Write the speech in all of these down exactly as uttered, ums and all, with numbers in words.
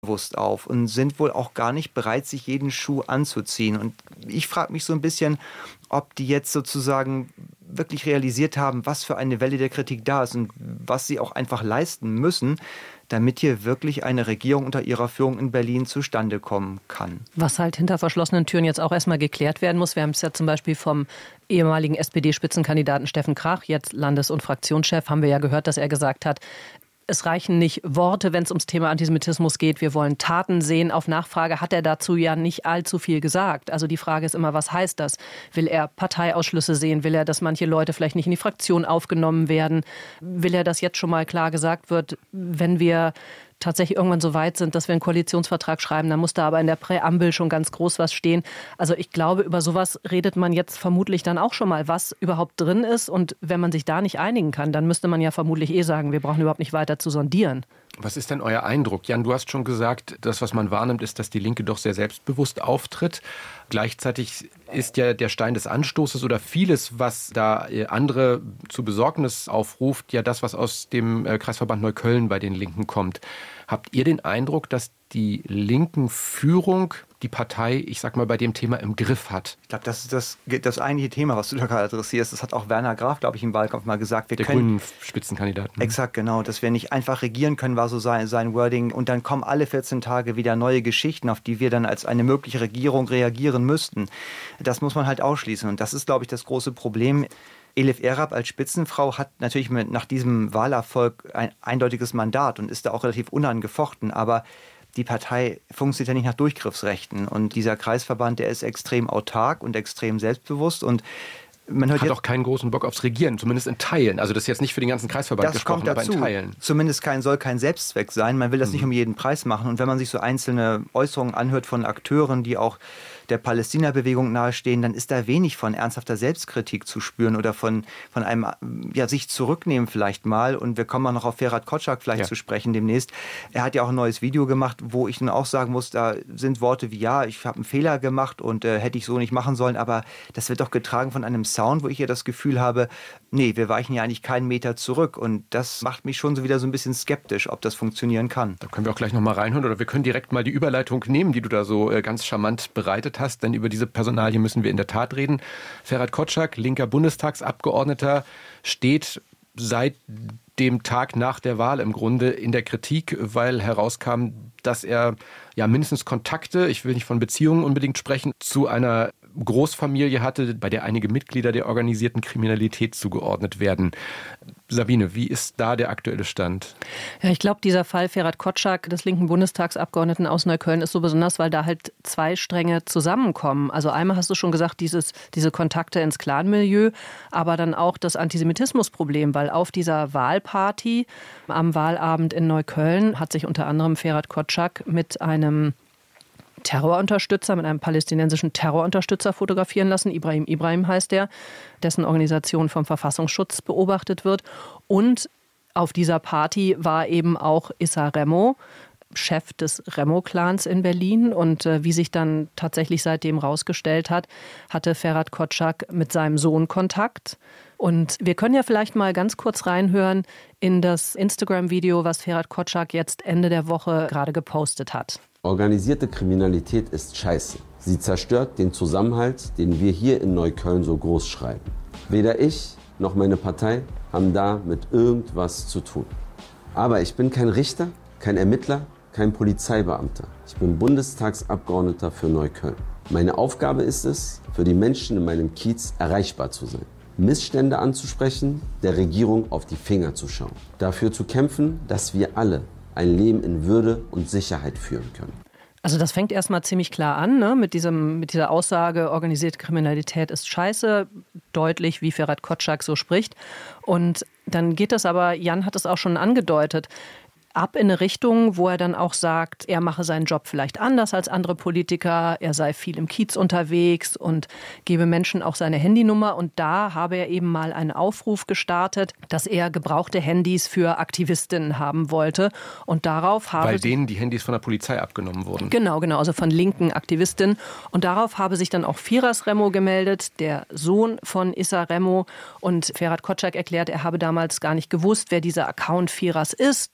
bewusst auf und sind wohl auch gar nicht bereit, sich jeden Schuh anzuziehen. Und ich frage mich so ein bisschen, ob die jetzt sozusagen wirklich realisiert haben, was für eine Welle der Kritik da ist und was sie auch einfach leisten müssen, damit hier wirklich eine Regierung unter ihrer Führung in Berlin zustande kommen kann. Was halt hinter verschlossenen Türen jetzt auch erstmal geklärt werden muss. Wir haben es ja zum Beispiel vom ehemaligen S P D-Spitzenkandidaten Steffen Krach, jetzt Landes- und Fraktionschef, haben wir ja gehört, dass er gesagt hat, es reichen nicht Worte, wenn es ums Thema Antisemitismus geht. Wir wollen Taten sehen. Auf Nachfrage hat er dazu ja nicht allzu viel gesagt. Also die Frage ist immer, was heißt das? Will er Parteiausschlüsse sehen? Will er, dass manche Leute vielleicht nicht in die Fraktion aufgenommen werden? Will er, dass jetzt schon mal klar gesagt wird, wenn wir tatsächlich irgendwann so weit sind, dass wir einen Koalitionsvertrag schreiben, dann muss da aber in der Präambel schon ganz groß was stehen. Also ich glaube, über sowas redet man jetzt vermutlich dann auch schon mal, was überhaupt drin ist. Und wenn man sich da nicht einigen kann, dann müsste man ja vermutlich eh sagen, wir brauchen überhaupt nicht weiter zu sondieren. Was ist denn euer Eindruck? Jan, du hast schon gesagt, das, was man wahrnimmt, ist, dass die Linke doch sehr selbstbewusst auftritt. Gleichzeitig ist ja der Stein des Anstoßes oder vieles, was da andere zu Besorgnis aufruft, ja das, was aus dem Kreisverband Neukölln bei den Linken kommt. Habt ihr den Eindruck, dass die linken Führung die Partei, ich sag mal, bei dem Thema im Griff hat? Ich glaube, das ist das, das eigentliche Thema, was du da gerade adressierst. Das hat auch Werner Graf, glaube ich, im Wahlkampf mal gesagt. Wir der können, grünen Spitzenkandidaten. Exakt, genau. Dass wir nicht einfach regieren können, war so sein, sein Wording. Und dann kommen alle vierzehn Tage wieder neue Geschichten, auf die wir dann als eine mögliche Regierung reagieren müssten. Das muss man halt ausschließen. Und das ist, glaube ich, das große Problem. Elif Erab als Spitzenfrau hat natürlich mit, nach diesem Wahlerfolg ein eindeutiges Mandat und ist da auch relativ unangefochten. Aber die Partei funktioniert ja nicht nach Durchgriffsrechten. Und dieser Kreisverband, der ist extrem autark und extrem selbstbewusst. Und man hört hat jetzt auch keinen großen Bock aufs Regieren, zumindest in Teilen. Also das ist jetzt nicht für den ganzen Kreisverband das gesprochen, kommt dazu. aber in Teilen. Zumindest kein, soll kein Selbstzweck sein. Man will das mhm. nicht um jeden Preis machen. Und wenn man sich so einzelne Äußerungen anhört von Akteuren, die auch der Palästina-Bewegung nahestehen, dann ist da wenig von ernsthafter Selbstkritik zu spüren oder von, von einem, ja, sich zurücknehmen vielleicht mal. Und wir kommen auch noch auf Ferhat Kotschak vielleicht ja. zu sprechen demnächst. Er hat ja auch ein neues Video gemacht, wo ich dann auch sagen muss, da sind Worte wie, ja, ich habe einen Fehler gemacht und äh, hätte ich so nicht machen sollen, aber das wird doch getragen von einem Sound, wo ich ja das Gefühl habe, nee, wir weichen ja eigentlich keinen Meter zurück. Und das macht mich schon so wieder so ein bisschen skeptisch, ob das funktionieren kann. Da können wir auch gleich noch mal reinhören oder wir können direkt mal die Überleitung nehmen, die du da so äh, ganz charmant bereitet hast, denn über diese Personalie müssen wir in der Tat reden. Ferhat Kotschak, linker Bundestagsabgeordneter, steht seit dem Tag nach der Wahl im Grunde in der Kritik, weil herauskam, dass er ja mindestens Kontakte, ich will nicht von Beziehungen unbedingt sprechen, zu einer Großfamilie hatte, bei der einige Mitglieder der organisierten Kriminalität zugeordnet werden. Sabine, wie ist da der aktuelle Stand? Ja, ich glaube, dieser Fall Ferhat Kotschak, des linken Bundestagsabgeordneten aus Neukölln, ist so besonders, weil da halt zwei Stränge zusammenkommen. Also einmal hast du schon gesagt, dieses, diese Kontakte ins Clanmilieu, aber dann auch das Antisemitismusproblem, weil auf dieser Wahlparty am Wahlabend in Neukölln hat sich unter anderem Ferhat Kotschak mit einem Terrorunterstützer, mit einem palästinensischen Terrorunterstützer fotografieren lassen. Ibrahim Ibrahim heißt der, dessen Organisation vom Verfassungsschutz beobachtet wird. Und auf dieser Party war eben auch Issa Remo, Chef des Remo-Clans in Berlin. Und äh, wie sich dann tatsächlich seitdem rausgestellt hat, hatte Ferhat Kotschak mit seinem Sohn Kontakt. Und wir können ja vielleicht mal ganz kurz reinhören in das Instagram-Video, was Ferhat Kotschak jetzt Ende der Woche gerade gepostet hat. Organisierte Kriminalität ist scheiße. Sie zerstört den Zusammenhalt, den wir hier in Neukölln so groß schreiben. Weder ich noch meine Partei haben da mit irgendwas zu tun. Aber ich bin kein Richter, kein Ermittler, kein Polizeibeamter. Ich bin Bundestagsabgeordneter für Neukölln. Meine Aufgabe ist es, für die Menschen in meinem Kiez erreichbar zu sein. Missstände anzusprechen, der Regierung auf die Finger zu schauen. Dafür zu kämpfen, dass wir alle ein Leben in Würde und Sicherheit führen können. Also das fängt erstmal ziemlich klar an, ne? mit, diesem, mit dieser Aussage, organisierte Kriminalität ist scheiße, deutlich, wie Ferhat Kotschak so spricht. Und dann geht das aber, Jan hat es auch schon angedeutet, ab in eine Richtung, wo er dann auch sagt, er mache seinen Job vielleicht anders als andere Politiker, er sei viel im Kiez unterwegs und gebe Menschen auch seine Handynummer. Und da habe er eben mal einen Aufruf gestartet, dass er gebrauchte Handys für Aktivistinnen haben wollte. Und darauf habe Weil denen die Handys von der Polizei abgenommen wurden. Genau, genau, also von linken Aktivistinnen. Und darauf habe sich dann auch Firas Remo gemeldet, der Sohn von Issa Remo. Und Ferhat Kotschak erklärt, er habe damals gar nicht gewusst, wer dieser Account Firas ist und äh,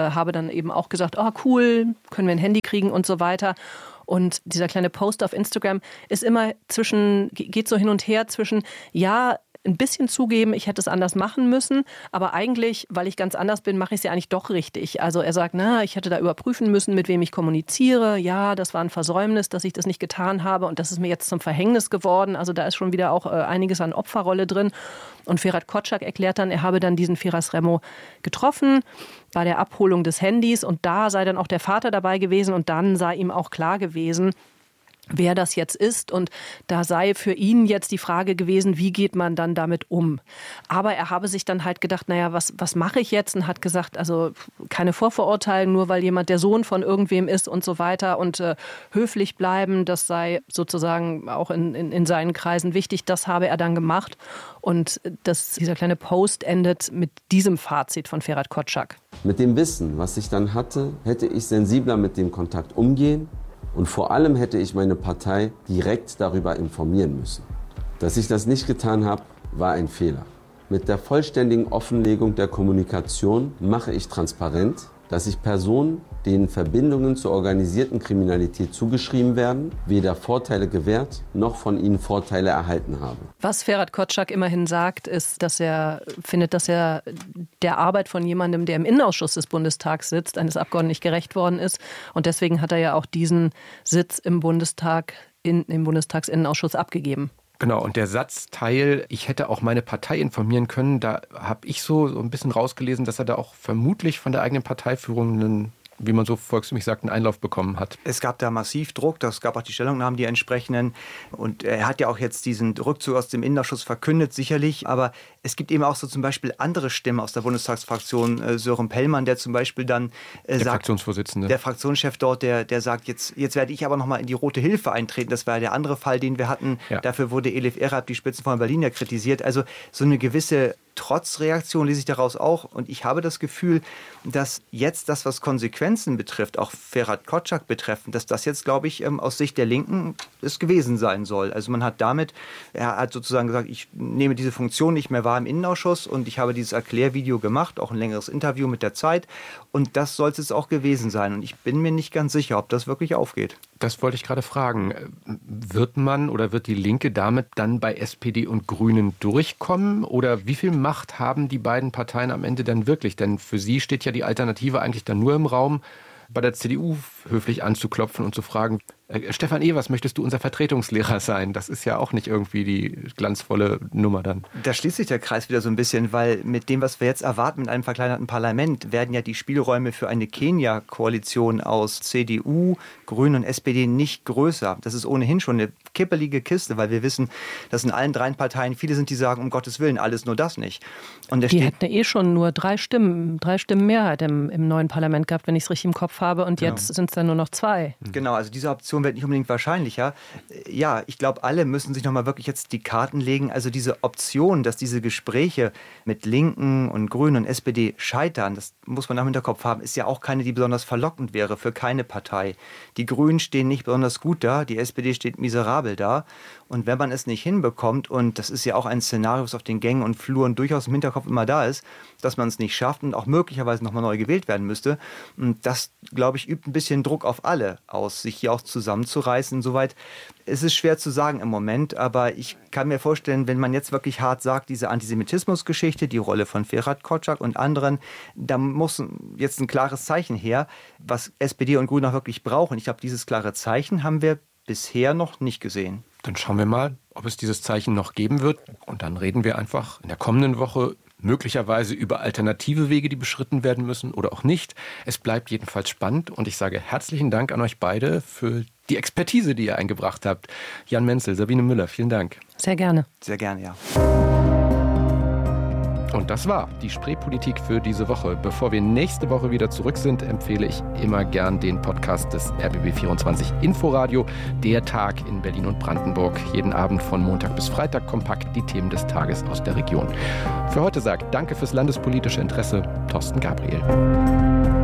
habe dann eben auch gesagt, oh cool, können wir ein Handy kriegen und so weiter. Und dieser kleine Post auf Instagram ist immer zwischen, geht so hin und her zwischen, ja, ein bisschen zugeben, ich hätte es anders machen müssen, aber eigentlich, weil ich ganz anders bin, mache ich es ja eigentlich doch richtig. Also er sagt, na, ich hätte da überprüfen müssen, mit wem ich kommuniziere. Ja, das war ein Versäumnis, dass ich das nicht getan habe und das ist mir jetzt zum Verhängnis geworden. Also da ist schon wieder auch äh, einiges an Opferrolle drin. Und Ferhat Kotschak erklärt dann, er habe dann diesen Firas Remo getroffen bei der Abholung des Handys und da sei dann auch der Vater dabei gewesen und dann sei ihm auch klar gewesen, wer das jetzt ist. Und da sei für ihn jetzt die Frage gewesen, wie geht man dann damit um? Aber er habe sich dann halt gedacht, naja, was, was mache ich jetzt? Und hat gesagt, also keine Vorverurteilung, nur weil jemand der Sohn von irgendwem ist und so weiter. Und äh, höflich bleiben, das sei sozusagen auch in, in, in seinen Kreisen wichtig. Das habe er dann gemacht. Und das, dieser kleine Post endet mit diesem Fazit von Ferhat Kotschak. Mit dem Wissen, was ich dann hatte, hätte ich sensibler mit dem Kontakt umgehen. Und vor allem hätte ich meine Partei direkt darüber informieren müssen. Dass ich das nicht getan habe, war ein Fehler. Mit der vollständigen Offenlegung der Kommunikation mache ich transparent, dass sich Personen, denen Verbindungen zur organisierten Kriminalität zugeschrieben werden, weder Vorteile gewährt noch von ihnen Vorteile erhalten habe. Was Ferhat Kotschak immerhin sagt, ist, dass er findet, dass er der Arbeit von jemandem, der im Innenausschuss des Bundestags sitzt, eines Abgeordneten nicht gerecht worden ist. Und deswegen hat er ja auch diesen Sitz im Bundestag, in, im Bundestagsinnenausschuss abgegeben. Genau, und der Satzteil, ich hätte auch meine Partei informieren können, da habe ich so, so ein bisschen rausgelesen, dass er da auch vermutlich von der eigenen Parteiführung einen, wie man so volkstümlich sagt, einen Einlauf bekommen hat. Es gab da massiv Druck, es gab auch die Stellungnahmen, die entsprechenden. Und er hat ja auch jetzt diesen Rückzug aus dem Innenausschuss verkündet, sicherlich. Aber es gibt eben auch so zum Beispiel andere Stimmen aus der Bundestagsfraktion. Äh, Sören Pellmann, der zum Beispiel dann äh, der sagt, Fraktionsvorsitzende. Der Fraktionschef dort, der, der sagt, jetzt, jetzt werde ich aber nochmal in die Rote Hilfe eintreten. Das war ja der andere Fall, den wir hatten. Ja. Dafür wurde Elif Erhard, die Spitzen von Berlin, ja kritisiert. Also so eine gewisse Trotzreaktion lese ich daraus auch. Und ich habe das Gefühl, dass jetzt das, was Konsequenzen betrifft, auch Ferhat Kotschak betreffend, dass das jetzt, glaube ich, aus Sicht der Linken es gewesen sein soll. Also man hat damit, er hat sozusagen gesagt, ich nehme diese Funktion nicht mehr wahr im Innenausschuss und ich habe dieses Erklärvideo gemacht, auch ein längeres Interview mit der Zeit. Und das soll es auch gewesen sein. Und ich bin mir nicht ganz sicher, ob das wirklich aufgeht. Das wollte ich gerade fragen. Wird man oder wird die Linke damit dann bei S P D und Grünen durchkommen? Oder wie viel Macht haben die beiden Parteien am Ende dann wirklich? Denn für sie steht ja die Alternative eigentlich dann nur im Raum, bei der C D U höflich anzuklopfen und zu fragen, äh, Stefan Evers, möchtest du unser Vertretungslehrer sein? Das ist ja auch nicht irgendwie die glanzvolle Nummer dann. Da schließt sich der Kreis wieder so ein bisschen, weil mit dem, was wir jetzt erwarten, mit einem verkleinerten Parlament, werden ja die Spielräume für eine Kenia-Koalition aus C D U, Grünen und S P D nicht größer. Das ist ohnehin schon eine kippelige Kiste, weil wir wissen, dass in allen drei Parteien viele sind, die sagen, um Gottes Willen, alles nur das nicht. Und die hätten eh schon nur drei Stimmen, drei Stimmen Mehrheit im, im neuen Parlament gehabt, wenn ich es richtig im Kopf habe. Und genau. Jetzt sind es dann nur noch zwei. Genau, also diese Option wird nicht unbedingt wahrscheinlicher. Ja, ich glaube, alle müssen sich nochmal wirklich jetzt die Karten legen. Also diese Option, dass diese Gespräche mit Linken und Grünen und S P D scheitern, das muss man auch im Hinterkopf haben, ist ja auch keine, die besonders verlockend wäre für keine Partei. Die Grünen stehen nicht besonders gut da, die S P D steht miserabel da. Und wenn man es nicht hinbekommt, und das ist ja auch ein Szenario, das auf den Gängen und Fluren durchaus im Hinterkopf immer da ist, dass man es nicht schafft und auch möglicherweise nochmal neu gewählt werden müsste, und das, glaube ich, übt ein bisschen Druck auf alle aus, sich hier auch zusammenzureißen. Insoweit ist es schwer zu sagen im Moment, aber ich kann mir vorstellen, wenn man jetzt wirklich hart sagt, diese Antisemitismusgeschichte, die Rolle von Ferhat Kotschak und anderen, da muss jetzt ein klares Zeichen her, was S P D und Grüne auch wirklich brauchen. Ich glaube, dieses klare Zeichen haben wir bisher noch nicht gesehen. Dann schauen wir mal, ob es dieses Zeichen noch geben wird. Und dann reden wir einfach in der kommenden Woche möglicherweise über alternative Wege, die beschritten werden müssen oder auch nicht. Es bleibt jedenfalls spannend und ich sage herzlichen Dank an euch beide für die Expertise, die ihr eingebracht habt. Jan Menzel, Sabine Müller, vielen Dank. Sehr gerne. Sehr gerne, ja. Und das war die Spreepolitik für diese Woche. Bevor wir nächste Woche wieder zurück sind, empfehle ich immer gern den Podcast des R B B vierundzwanzig Inforadio, der Tag in Berlin und Brandenburg. Jeden Abend von Montag bis Freitag kompakt die Themen des Tages aus der Region. Für heute sagt Danke fürs landespolitische Interesse, Thorsten Gabriel.